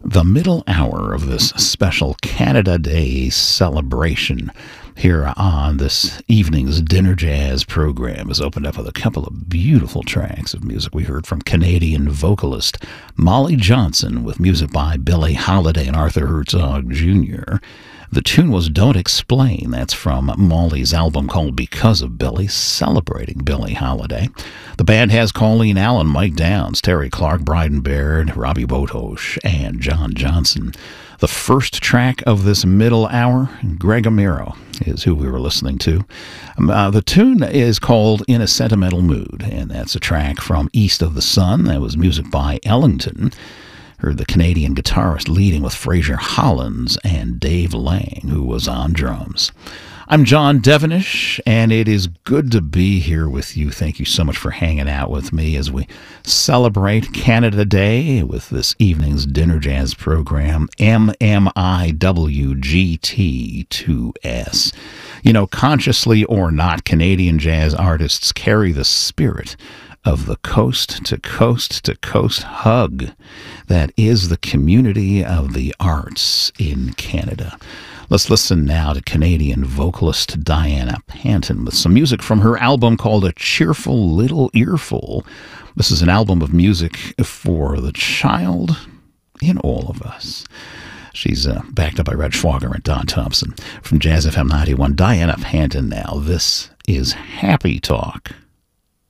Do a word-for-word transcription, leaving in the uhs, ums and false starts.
the middle hour of this special Canada Day celebration here on this evening's Dinner Jazz program is opened up with a couple of beautiful tracks of music. We heard from Canadian vocalist Molly Johnson with music by Billie Holiday and Arthur Herzog Junior The tune was Don't Explain. That's from Molly's album called Because of Billie, celebrating Billie Holiday. The band has Colleen Allen, Mike Downs, Terry Clark, Bryden Baird, Robbie Botosh, and John Johnson. The first track of this middle hour, Greg Amiro, is who we were listening to. Um, uh, the tune is called In a Sentimental Mood, and that's a track from East of the Sun. That was music by Ellington. Heard the Canadian guitarist leading with Fraser Hollins and Dave Lang, who was on drums. I'm John Devenish, and it is good to be here with you. Thank you so much for hanging out with me as we celebrate Canada Day with this evening's Dinner Jazz program, M M I W G T two S. You know, consciously or not, Canadian jazz artists carry the spirit of the coast-to-coast-to-coast hug that is the community of the arts in Canada. Let's listen now to Canadian vocalist Diana Panton with some music from her album called A Cheerful Little Earful. This is an album of music for the child in all of us. She's uh, backed up by Red Schwager and Don Thompson. From Jazz F M ninety-one, Diana Panton now. This is Happy Talk.